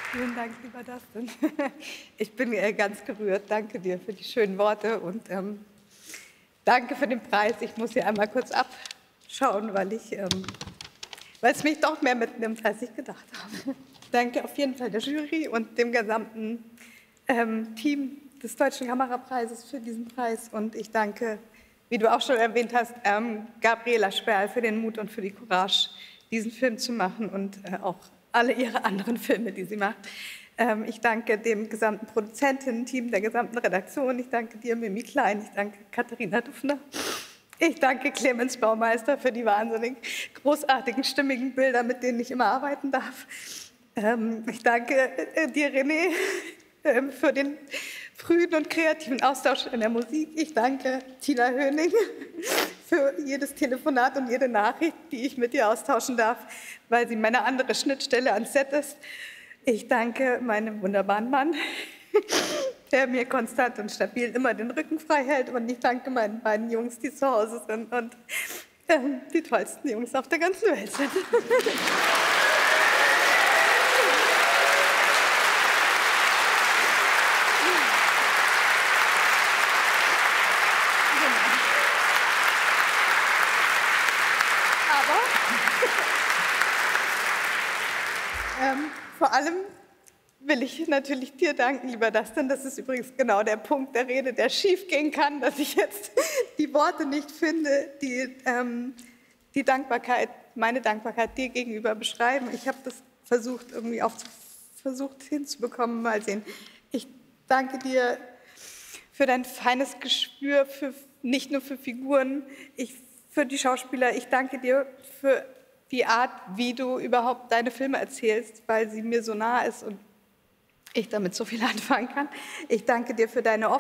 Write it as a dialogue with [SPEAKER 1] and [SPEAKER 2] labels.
[SPEAKER 1] Vielen Dank, lieber Dustin. Ich bin ganz gerührt. Danke dir für die schönen Worte und danke für den Preis. Ich muss hier einmal kurz abschauen, weil es mich doch mehr mitnimmt, als ich gedacht habe. Danke auf jeden Fall der Jury und dem gesamten Team des Deutschen Kamerapreises für diesen Preis. Und ich danke, wie du auch schon erwähnt hast, Gabriela Sperl für den Mut und für die Courage, diesen Film zu machen und auch alle ihre anderen Filme, die sie macht. Ich danke dem gesamten Produzentinnen-Team, der gesamten Redaktion. Ich danke dir, Mimi Klein. Ich danke Katharina Dufner. Ich danke Clemens Baumeister für die wahnsinnig großartigen, stimmigen Bilder, mit denen ich immer arbeiten darf. Ich danke dir, René, für den frühen und kreativen Austausch in der Musik. Ich danke Tina Höning für jedes Telefonat und jede Nachricht, die ich mit dir austauschen darf, weil sie meine andere Schnittstelle ans Set ist. Ich danke meinem wunderbaren Mann, der mir konstant und stabil immer den Rücken frei hält. Und ich danke meinen beiden Jungs, die zu Hause sind und die tollsten Jungs auf der ganzen Welt sind. Vor allem will ich natürlich dir danken, lieber Dustin. Das ist übrigens genau der Punkt der Rede, der schief gehen kann, dass ich jetzt die Worte nicht finde, die Dankbarkeit, meine Dankbarkeit dir gegenüber beschreiben. Ich habe das versucht, irgendwie versucht hinzubekommen. Mal sehen. Ich danke dir für dein feines Gespür, nicht nur für Figuren, für die Schauspieler. Ich danke dir für die Art, wie du überhaupt deine Filme erzählst, weil sie mir so nah ist und ich damit so viel anfangen kann. Ich danke dir für deine